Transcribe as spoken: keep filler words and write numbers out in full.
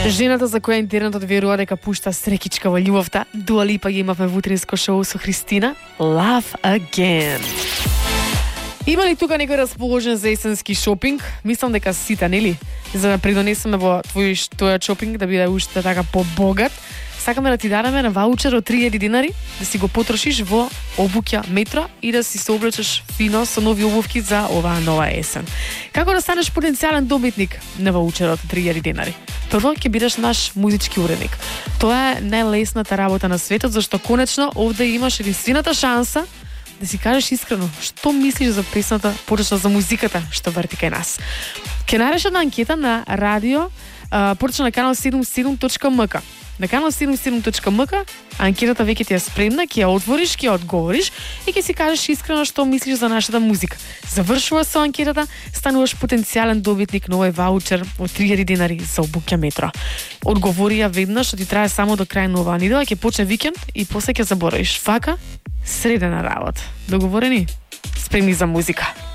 Жената за која интернетот верува дека пушта среќичка во љубовта, Дуа Липа ги имавме во утринско шоу со Христина. Love Again. Има ли тука некој расположен за есенски шопинг? Мислам дека сите, нели? За да придонесеме во твој тој шопинг да биде уште така побогат. Сакаме да ти дадеме на ваучер од три илјади динари да си го потрошиш во обуќа Метро и да си се облечеш фино со нови обувки за оваа нова есен. Како да станеш потенцијален добитник на ваучерот од три илјади динари? Прво ќе бидеш наш музички уредник. Тоа е најлесната работа на светот, зашто конечно овде имаш единствената шанса да си кажеш искрено што мислиш за песната, почнато за музиката што врти кај нас. Ќе наредиш една анкета на радио, почна на канал седумдесет и седум точка ем ка. На канал седумдесет и седум точка ем ка анкетата веќе ти е спремна, ќе ја отвориш, ќе ја одговориш и ќе си кажеш искрено што мислиш за нашата музика. Завршува со анкетата, стануваш потенцијален добитник на овој ваучер од три илјади динари за обуќа Метро. Одговори ја веднаш, што ти трае само до крај на оваа недела, ќе почне викенд и после ќе заборавиш. Фака, средена работа. Договорени? Спремни за музика.